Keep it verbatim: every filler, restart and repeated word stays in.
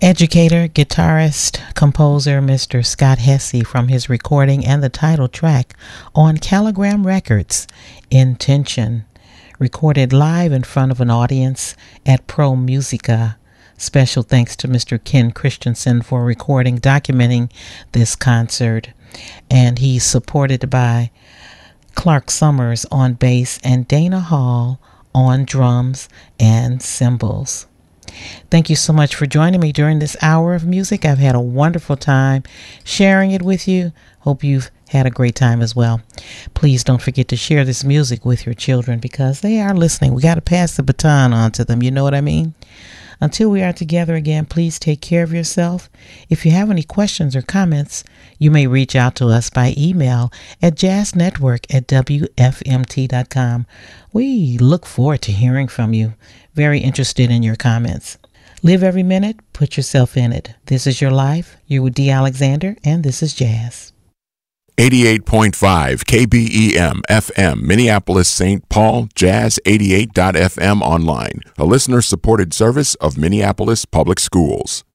Educator, guitarist, composer Mister Scott Hesse from his recording and the title track on Caligram Records, Intention, recorded live in front of an audience at Pro Musica. Special thanks to Mister Ken Christensen for recording, documenting this concert. And he's supported by Clark Summers on bass and Dana Hall on drums and cymbals. Thank you so much for joining me during this hour of music. I've had a wonderful time sharing it with you. Hope you've had a great time as well. Please don't forget to share this music with your children because they are listening. We got to pass the baton on to them. You know what I mean? Until we are together again, please take care of yourself. If you have any questions or comments, you may reach out to us by email at jazznetwork at w f m t dot com. We look forward to hearing from you. Very interested in your comments. Live every minute, put yourself in it. This is your life. You're with D. Alexander, and this is Jazz. eighty-eight point five K B E M F M, Minneapolis, Saint Paul, Jazz eighty-eight dot f m online, a listener-supported service of Minneapolis Public Schools.